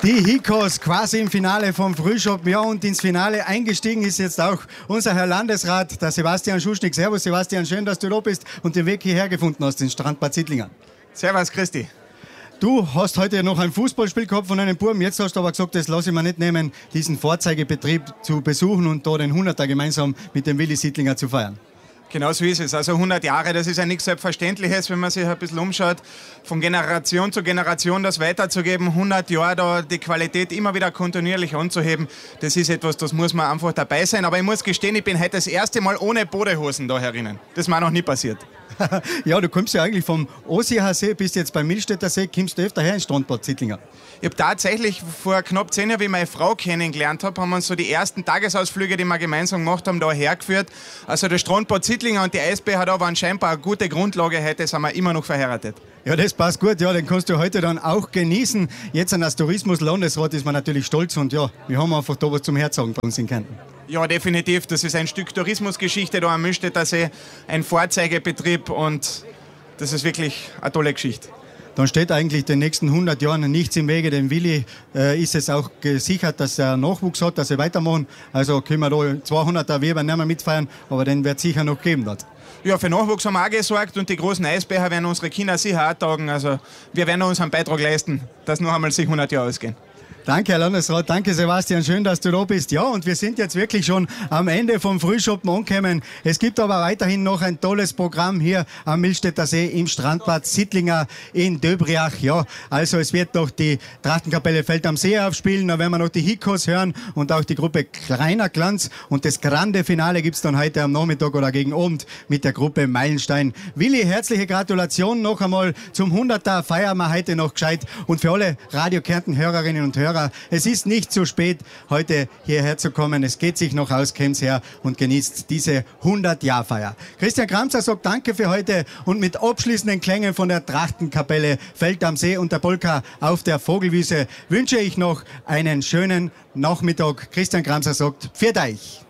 Die Hikos quasi im Finale vom Frühschoppen. Ja, und ins Finale eingestiegen ist jetzt auch unser Herr Landesrat, der Sebastian Schuschnigg. Servus Sebastian, schön, dass du da bist und den Weg hierher gefunden hast, ins Strandbad Zittlingen. Servus Christi. Du hast heute noch ein Fußballspiel gehabt von einem Buben. Jetzt hast du aber gesagt, das lasse ich mir nicht nehmen, diesen Vorzeigebetrieb zu besuchen und da den 100er gemeinsam mit dem Willi Sittlinger zu feiern. Genau so ist es. Also 100 Jahre, das ist ja nichts Selbstverständliches, wenn man sich ein bisschen umschaut, von Generation zu Generation das weiterzugeben. 100 Jahre da die Qualität immer wieder kontinuierlich anzuheben, das ist etwas, das muss man einfach dabei sein. Aber ich muss gestehen, ich bin heute das erste Mal ohne Bodehosen da herinnen. Das ist mir noch nie passiert. Ja, du kommst ja eigentlich vom Ossiacher See, bist jetzt beim Milstädter See, kommst du öfter her ins Strandbad Zittlingen? Ich habe tatsächlich vor knapp 10 Jahren, wie ich meine Frau kennengelernt habe, haben wir uns so die ersten Tagesausflüge, die wir gemeinsam gemacht haben, da hergeführt. Also der Strandbad Zittlingen und die Eisbär hat aber anscheinend eine gute Grundlage. Heute sind wir immer noch verheiratet. Ja, das passt gut. Ja, den kannst du heute dann auch genießen. Jetzt als Tourismuslandesrat ist man natürlich stolz und ja, wir haben einfach da was zum Herzagen bei uns in Kärnten. Ja, definitiv. Das ist ein Stück Tourismusgeschichte da am Milstädter See, ein Vorzeigebetrieb und das ist wirklich eine tolle Geschichte. Dann steht eigentlich den nächsten 100 Jahren nichts im Wege. Dem Willi ist es auch gesichert, dass er Nachwuchs hat, dass er weitermachen. Also können wir da 200er Weber nicht mehr mitfeiern, aber den wird es sicher noch geben dort. Ja, für Nachwuchs haben wir auch gesorgt und die großen Eisbären werden unsere Kinder sicher auch taugen. Also wir werden uns einen Beitrag leisten, dass noch einmal sich 100 Jahre ausgehen. Danke, Herr Landesrat. Danke, Sebastian. Schön, dass du da bist. Ja, und wir sind jetzt wirklich schon am Ende vom Frühschoppen angekommen. Es gibt aber weiterhin noch ein tolles Programm hier am Milstädter See im Strandbad Sittlinger in Döbriach. Ja, also es wird noch die Trachtenkapelle Feld am See aufspielen. Da werden wir noch die Hikos hören und auch die Gruppe Kleiner Glanz. Und das grande Finale gibt's dann heute am Nachmittag oder gegen Abend mit der Gruppe Meilenstein. Willi, herzliche Gratulation noch einmal zum 100er. Feiern wir heute noch gescheit. Und für alle Radio Kärnten Hörerinnen und Hörer, es ist nicht zu spät, heute hierher zu kommen. Es geht sich noch aus, kommt's her und genießt diese 100-Jahr-Feier. Christian Kramser sagt Danke für heute und mit abschließenden Klängen von der Trachtenkapelle Feld am See und der Polka auf der Vogelwiese wünsche ich noch einen schönen Nachmittag. Christian Kramser sagt, pfiat euch.